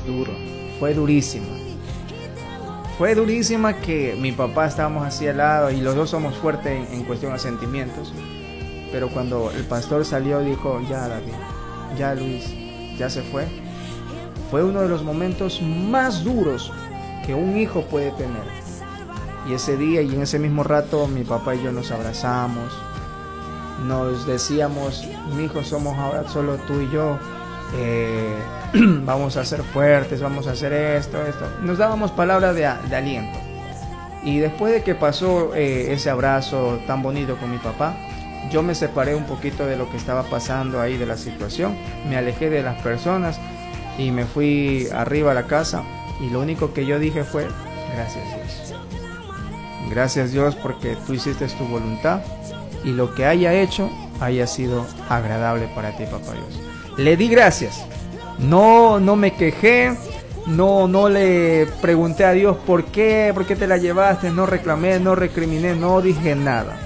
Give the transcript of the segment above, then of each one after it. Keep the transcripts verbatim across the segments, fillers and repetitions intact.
duro, fue durísima. Fue durísima que mi papá estábamos así al lado y los dos somos fuertes en, en cuestión de sentimientos. Pero cuando el pastor salió dijo, ya David, ya Luis, ya se fue. Fue uno de los momentos más duros que un hijo puede tener. Y ese día y en ese mismo rato mi papá y yo nos abrazamos. Nos decíamos, mi hijo, somos ahora solo tú y yo. Eh, vamos a ser fuertes, vamos a hacer esto, esto. Nos dábamos palabras de, de aliento. Y después de que pasó eh, ese abrazo tan bonito con mi papá, yo me separé un poquito de lo que estaba pasando ahí, de la situación. Me alejé de las personas y me fui arriba a la casa. Y lo único que yo dije fue, gracias Dios. Gracias Dios porque tú hiciste tu voluntad. Y lo que haya hecho haya sido agradable para ti, papá Dios. Le di gracias. No, no me quejé. No, no le pregunté a Dios por qué, por qué te la llevaste. No reclamé, no recriminé, no dije nada.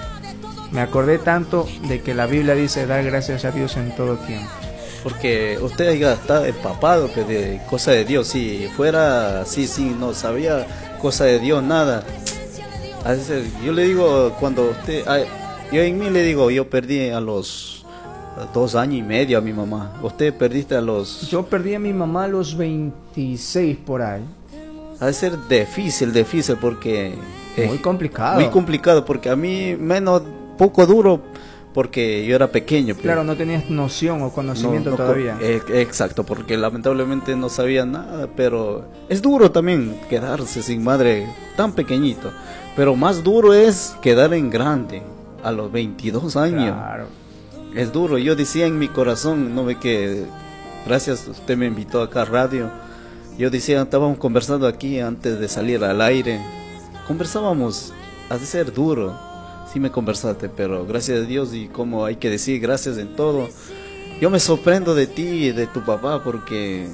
Me acordé tanto de que la Biblia dice dar gracias a Dios en todo tiempo. Porque usted ya está empapado que de cosa de Dios. Si fuera así, sí, no sabía cosa de Dios, nada. A veces, yo le digo, cuando usted... Yo en mí le digo, yo perdí a los dos años y medio a mi mamá. ¿Usted perdiste a los...? Yo perdí a mi mamá a los veintiséis por ahí. Ha de ser difícil, difícil porque... Eh, muy complicado. Muy complicado porque a mí menos, poco duro porque yo era pequeño. Claro, no tenías noción o conocimiento no, no, todavía. Eh, exacto, porque lamentablemente no sabía nada, pero es duro también quedarse sin madre tan pequeñito. Pero más duro es quedar en grande. A los veintidós años. Claro. Es duro. Yo decía en mi corazón, no ve que gracias, usted me invitó acá a radio. Yo decía, estábamos conversando aquí antes de salir al aire. Conversábamos, ha de ser duro. Sí me conversaste, pero gracias a Dios, y como hay que decir gracias en todo. Yo me sorprendo de ti y de tu papá porque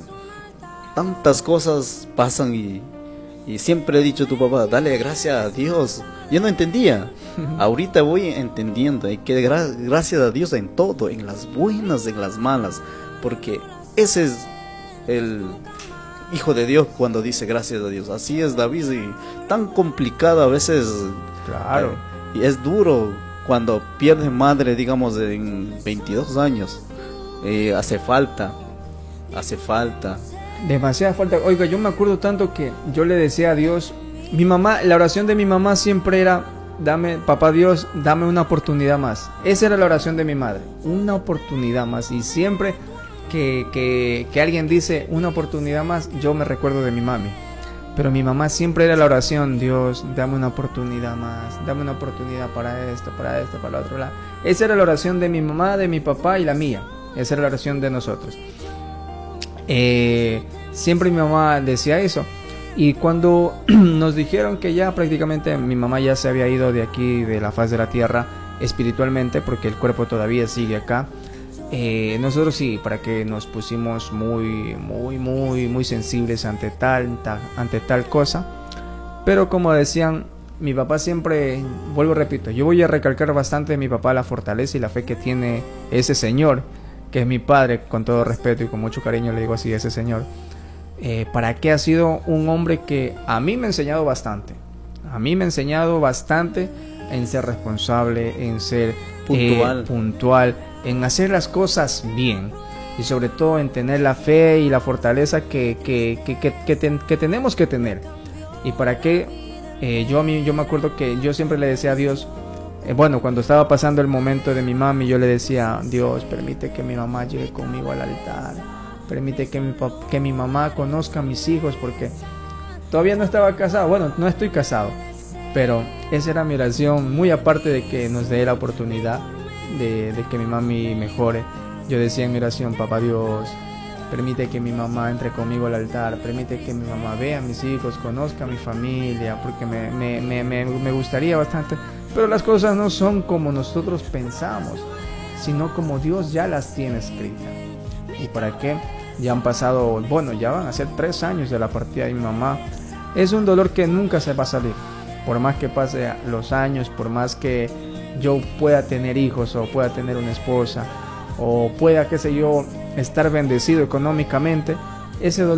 tantas cosas pasan y, y siempre he dicho a tu papá, dale gracias a Dios. Yo no entendía. Ahorita voy entendiendo y que gra- gracias a Dios en todo, en las buenas, en las malas, porque ese es el hijo de Dios cuando dice gracias a Dios. Así es David, y tan complicado a veces. Claro. Eh, y es duro cuando pierdes madre, digamos, en veintidós años. Eh, hace falta, hace falta. Demasiada falta. Oiga, yo me acuerdo tanto que yo le decía a Dios, mi mamá, la oración de mi mamá siempre era, dame, papá Dios, dame una oportunidad más. Esa era la oración de mi madre, una oportunidad más. Y siempre que, que, que alguien dice una oportunidad más, yo me recuerdo de mi mami. Pero mi mamá siempre era la oración, Dios, dame una oportunidad más, dame una oportunidad para esto, para esto, para lo otro lado. Esa era la oración de mi mamá, de mi papá y la mía. Esa era la oración de nosotros. Eh, siempre mi mamá decía eso. Y cuando nos dijeron que ya prácticamente mi mamá ya se había ido de aquí, de la faz de la tierra, espiritualmente, porque el cuerpo todavía sigue acá, eh, nosotros sí, para que nos pusimos muy, muy, muy, muy sensibles ante tal, ta, ante tal cosa. Pero como decían, mi papá siempre, vuelvo repito, yo voy a recalcar bastante de mi papá la fortaleza y la fe que tiene ese señor, que es mi padre, con todo respeto y con mucho cariño le digo así, ese señor. Eh, para qué ha sido un hombre que a mí me ha enseñado bastante. A mí me ha enseñado bastante en ser responsable, en ser puntual, eh, puntual, en hacer las cosas bien y sobre todo en tener la fe y la fortaleza que, que, que, que, que, ten, que tenemos que tener. Y para qué, eh, yo a mí yo me acuerdo que yo siempre le decía a Dios, eh, bueno, cuando estaba pasando el momento de mi mami, yo le decía, Dios, permite que mi mamá llegue conmigo al altar. Permite que mi, que mi mamá conozca a mis hijos, porque todavía no estaba casado. Bueno, no estoy casado, pero esa era mi oración, muy aparte de que nos dé la oportunidad de, de que mi mami mejore. Yo decía en mi oración, papá Dios, permite que mi mamá entre conmigo al altar, permite que mi mamá vea a mis hijos, conozca a mi familia, porque me, me, me, me, me gustaría bastante. Pero las cosas no son como nosotros pensamos, sino como Dios ya las tiene escritas. ¿Y para qué? Ya han pasado, bueno, ya van a ser tres años de la partida de mi mamá. Es un dolor que nunca se va a salir. Por más que pase los años, por más que yo pueda tener hijos o pueda tener una esposa o pueda, qué sé yo, estar bendecido económicamente, ese dolor